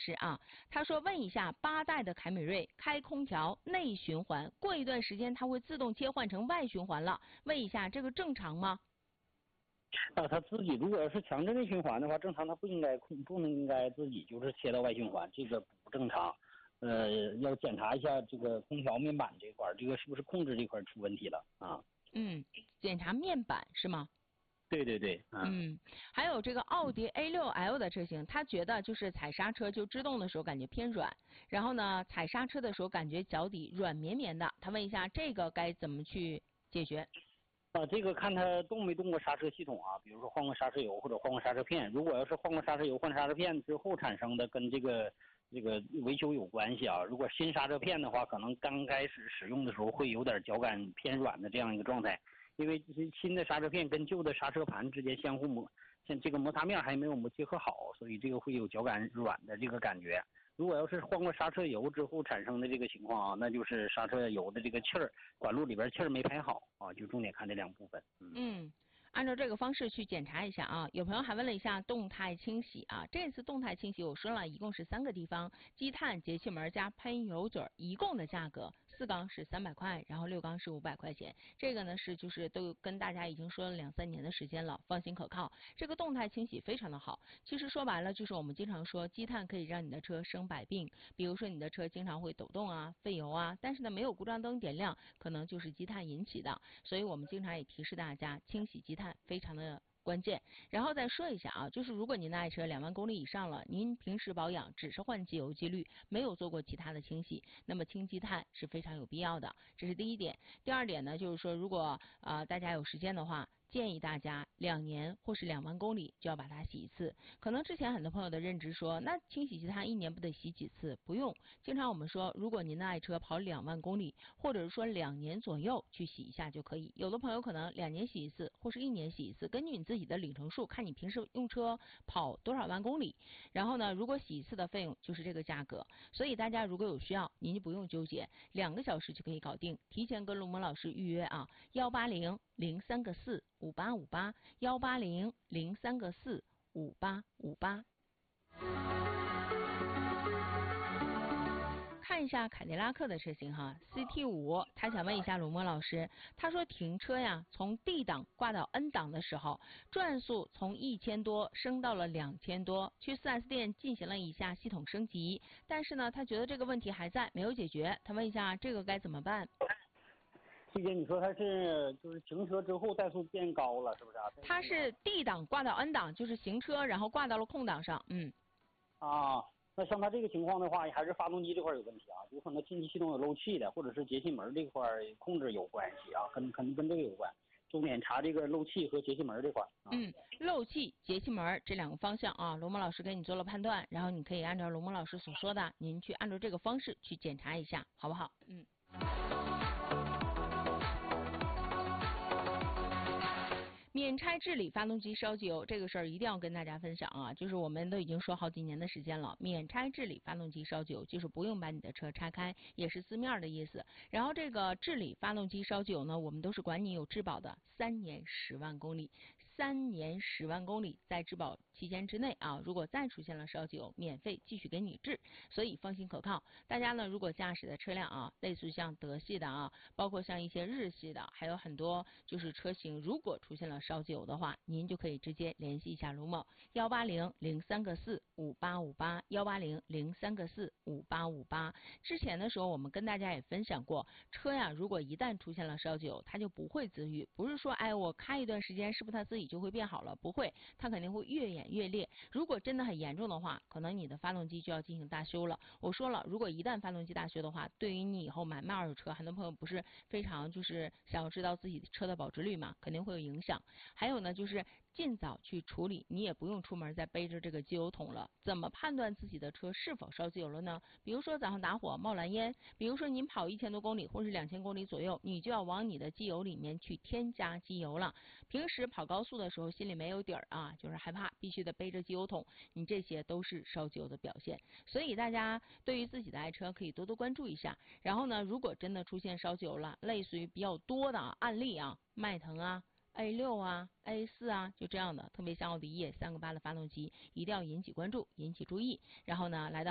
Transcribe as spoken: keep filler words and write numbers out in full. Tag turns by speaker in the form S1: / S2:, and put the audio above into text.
S1: 师啊，他说问一下八代的凯美瑞开空调内循环，过一段时间它会自动切换成外循环了，问一下这个正常吗？
S2: 啊，他自己如果要是强制内循环的话，正常他不应该控，不能应该自己就是切到外循环，这个不正常。呃，要检查一下这个空调面板这块儿，这个是不是控制这块出问题了啊？
S1: 嗯，检查面板是吗？
S2: 对对对，啊、
S1: 嗯，还有这个奥迪 A 六 L 的车型，他觉得就是踩刹车就制动的时候感觉偏软，然后呢踩刹车的时候感觉脚底软绵绵的，他问一下这个该怎么去解决？
S2: 啊，这个看他动没动过刹车系统啊，比如说换过刹车油或者换过刹车片。如果要是换过刹车油、换刹车片之后产生的，跟这个这个维修有关系啊。如果新刹车片的话，可能刚开始使用的时候会有点脚感偏软的这样一个状态，因为这些新的刹车片跟旧的刹车盘之间相互磨，像这个摩擦面还没有磨结合好，所以这个会有脚感软的这个感觉。如果要是换过刹车油之后产生的这个情况啊，那就是刹车油的这个气儿管路里边气儿没排好啊，就重点看这两部分。嗯。
S1: 嗯，按照这个方式去检查一下啊。有朋友还问了一下动态清洗啊，这次动态清洗我说了一共是三个地方，积碳、节气门加喷油嘴，一共的价格四缸是三百块，然后六缸是五百块钱。这个呢是就是都跟大家已经说了两三年的时间了，放心可靠。这个动态清洗非常的好，其实说白了就是我们经常说积碳可以让你的车生百病，比如说你的车经常会抖动啊、费油啊，但是呢没有故障灯点亮，可能就是积碳引起的，所以我们经常也提示大家清洗积碳非常的关键。然后再说一下啊，就是如果您的爱车两万公里以上了，您平时保养只是换机油、机滤，没有做过其他的清洗，那么清积碳是非常有必要的，这是第一点。第二点呢，就是说如果呃大家有时间的话，建议大家两年或是两万公里就要把它洗一次。可能之前很多朋友的认知说，那清洗积碳一年不得洗几次？不用，经常我们说，如果您的爱车跑两万公里，或者是说两年左右去洗一下就可以。有的朋友可能两年洗一次，或是一年洗一次，根据你自己的里程数，看你平时用车跑多少万公里，然后呢，如果洗一次的费用就是这个价格。所以大家如果有需要，您就不用纠结，两个小时就可以搞定。提前跟龙蒙老师预约啊，幺八零零三个四五八五八，幺八零零三个四五八五八。看一下凯迪拉克的车型哈 ，C T 五，他想问一下龙蒙老师，他说停车呀，从 D 档挂到 N 档的时候，转速从一千多升到了两千多，去 四 S 店进行了一下系统升级，但是呢，他觉得这个问题还在，没有解决，他问一下这个该怎么办？
S2: 师姐，你说他是就是停车之后怠速变高了，是不是啊？
S1: 他是 D 档挂到 N 档，就是行车，然后挂到了空档上，嗯。
S2: 啊，那像他这个情况的话，还是发动机这块有问题啊，有可能进气系统有漏气的，或者是节气门这块控制有关系啊，跟肯定跟这个有关。重点查这个漏气和节气门这块。啊、
S1: 嗯，漏气、节气门这两个方向啊，龙蒙老师给你做了判断，然后你可以按照龙蒙老师所说的，您去按照这个方式去检查一下，好不好？嗯。免拆治理发动机烧机油这个事儿一定要跟大家分享啊，就是我们都已经说好几年的时间了，免拆治理发动机烧机油就是不用把你的车拆开，也是字面的意思。然后这个治理发动机烧机油呢，我们都是管你有质保的，三年十万公里，三年十万公里在质保期间之内啊，如果再出现了烧机油，免费继续给你治，所以放心可靠。大家呢，如果驾驶的车辆啊，类似于像德系的啊，包括像一些日系的，还有很多就是车型，如果出现了烧机油的话，您就可以直接联系一下卢某幺八零零三个四五八五八幺八零零三个四五八五八。之前的时候我们跟大家也分享过，车呀如果一旦出现了烧机油，它就不会自愈，不是说哎我开一段时间是不是它自己就会变好了？不会，它肯定会越演越烈。如果真的很严重的话，可能你的发动机就要进行大修了。我说了，如果一旦发动机大修的话，对于你以后买卖二手车，很多朋友不是非常就是想要知道自己车的保值率嘛，肯定会有影响。还有呢，就是尽早去处理，你也不用出门再背着这个机油桶了。怎么判断自己的车是否烧机油了呢？比如说早上打火冒蓝烟，比如说您跑一千多公里或是两千公里左右，你就要往你的机油里面去添加机油了。平时跑高速的时候心里没有底儿啊，就是害怕，必须得背着机油桶，你这些都是烧机油的表现。所以大家对于自己的爱车可以多多关注一下。然后呢，如果真的出现烧机油了，类似于比较多的啊案例啊，迈腾啊。A 六啊 A 四啊，就这样的，特别像奥迪 E 三个八的发动机，一定要引起关注，引起注意，然后呢，来到